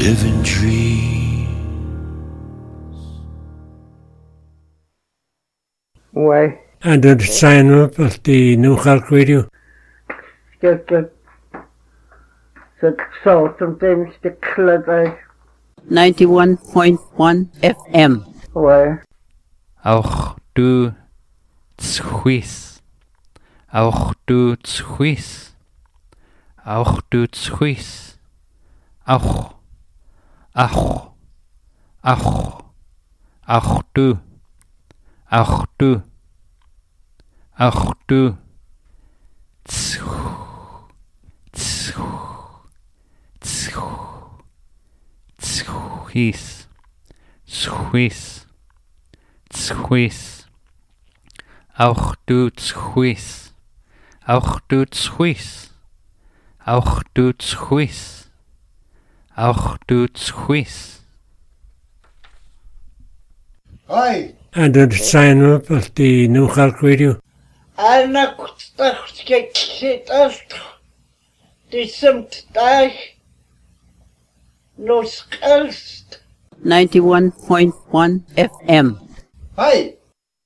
living dreams. Why? And the sign up at the New Clark Radio. Get the salt sometimes the club 91.1 FM. Why? Auch du Zhuis. Auch du Zhuis. Auch du Zhuis. Auch. Auch. Auch. Auch du. Auch du. Auch du. Zhuis. Zhuis. Zhuis. Auch du Zhuis. Auch du Zhuis. Auch du Zhuis. Auch du Zhuis. Hi. And the sign up at the New Clark Radio. Anna dacht ik zit echt die somt daar nog elst 91.1 FM. Hi.